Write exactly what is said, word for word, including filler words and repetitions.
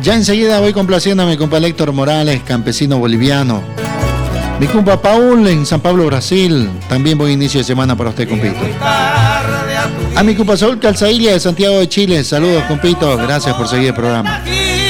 Ya enseguida voy complaciendo a mi compa Héctor Morales, campesino boliviano. Mi compa Paul en San Pablo, Brasil. También buen inicio de semana para usted, compito. A mi compa Saúl Calzailla de Santiago de Chile. Saludos, compito. Gracias por seguir el programa.